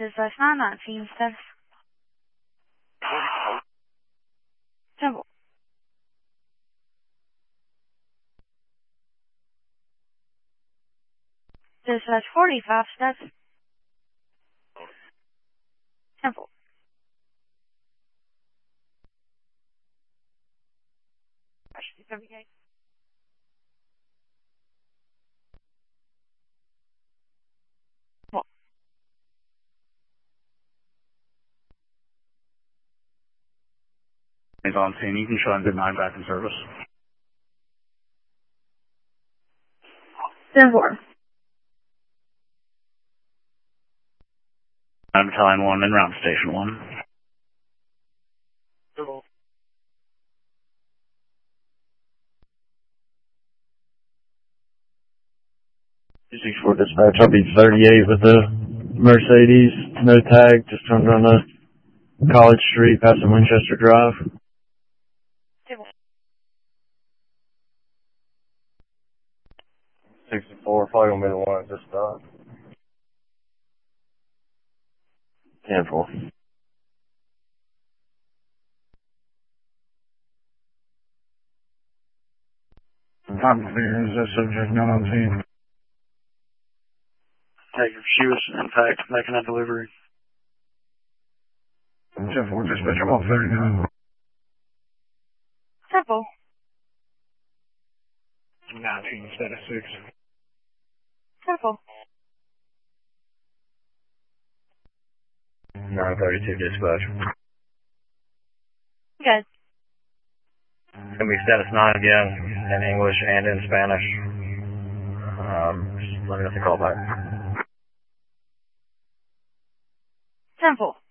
Dispatch 919 status. Simple. Dispatch 45 status. Simple. On scene. You can show him good 9 back in service. 10-4. Battalion 1 and round station 1. Simple. 264 dispatch, I'll be 38 with the Mercedes, no tag, just turned on the College Street past the Winchester Drive. 64, probably gonna be the one at this stop. 10-4. Time clear is that subject not on scene. Negative. She was intact, making a delivery. 10-4 dispatch, I'm off 39. Simple. 19 status 6. Simple. 932 dispatch. Good. Gonna be status 9 again, in English and in Spanish. Just let me know if you call back. Simple.